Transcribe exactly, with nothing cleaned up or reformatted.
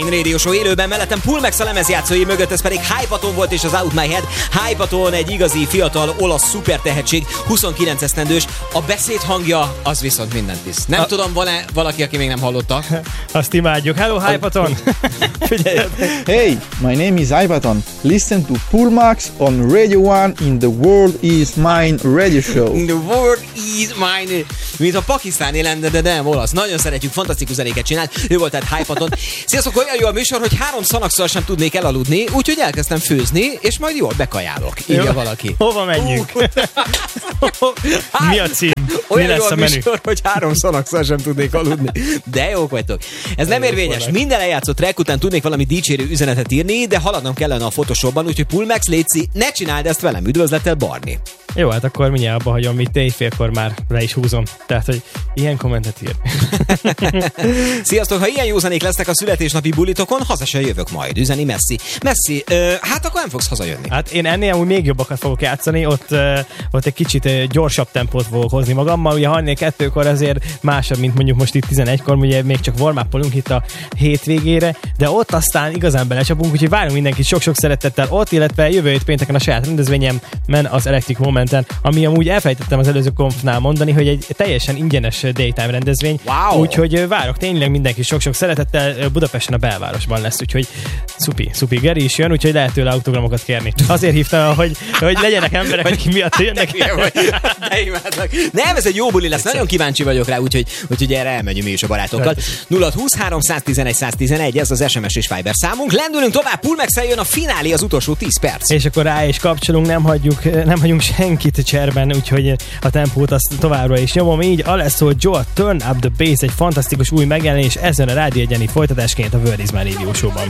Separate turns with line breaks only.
Radio Show élőben, mellettem Pulmex a lemezjátszói mögött, ez pedig Hypaton volt és az Out My Head. Hypaton egy igazi fiatal olasz szupertehetség, huszonkilenc esztendős. A beszéd hangja az viszont mindent visz. Nem a... tudom, van-e valaki, aki még nem hallotta?
Azt imádjuk. Hello, Hypaton!
Hey, my name is Hypaton. Listen to Pulmex on Radio One in The World Is Mine Radio Show.
The World Is Mine. Mint a pakisztáni lenne, de nem olasz. Nagyon szeretjük, fantasztikus zenéket csinált. Ő volt tehát Hypaton. Sziasztok, olyan jó a műsor, hogy három szanakszal sem tudnék elaludni, úgyhogy elkezdtem főzni, és majd jól bekajálok. Írja jó. Valaki.
Hova menjünk? Mi a cím?
Olyan
Mi lesz
jó a,
a menü?
műsor, hogy három szanakszal sem tudnék aludni. De jók vagytok. Ez nem érvényes. Minden eljátszott track után tudnék valami dicsérő üzenetet írni, de haladnom kellene a Photoshopban, úgyhogy Pulmex, létszi, ne csináld ezt velem. Üdvözlettel, Barni.
Jó, hát akkor mindjárt abba hagyom, itt éjfélkor már le is húzom. Tehát, hogy ilyen kommentet ír.
Sziasztok, ha ilyen józanék lesznek a születésnapi bulitokon, haza se jövök majd, üzeni Messi. Messi, ö, hát akkor nem fogsz hazajönni.
Hát én ennél úgy még jobbakat fogok játszani, ott, ö, ott egy kicsit ö, gyorsabb tempót fogok hozni magammal. Ugye hajnal kettőkor azért másabb, mint mondjuk most itt tizenegykor, ugye még csak warm-upolunk itt a hétvégére, de ott aztán igazán belecsapunk, úgyhogy várunk mindenkit sok-sok szeretettel ott, illetve jövő hét pénteken a saját rendezvényem men az Electric Momenten, ami amúgy elfelejtettem az előző konfnál mondani, hogy egy teljesen ingyenes daytime rendezvény.
Wow.
Úgyhogy várok tényleg mindenki sok-sok szeretettel, Budapesten a belvárosban lesz, úgyhogy szupi, szupi, Geri is jön, úgyhogy lehet tőle autogramokat kérni. Azért hívtam, hogy, hogy legyenek emberek, akik miatt jönnek.
Nem, ez egy jó buli lesz, nagyon kíváncsi vagyok rá, úgyhogy, úgyhogy erre elmegyünk mi is a barátokkal. nulla húsz három tizenegy száz tizenegy, ez az es em es és Viber számunk. Lendülünk tovább, Pulmex-el jön a finálé, az utolsó tíz perc.
És akkor rá is kapcsolunk, nem hagyjuk, nem hagyunk senkit cserben, úgyhogy a tempót azt továbbra is nyomom így. Alesso Joe, Turn Up The Bass, egy fantasztikus új megjelenés ezen a Rádió Egyeni folytatásként a World Is My Radio Show-ban.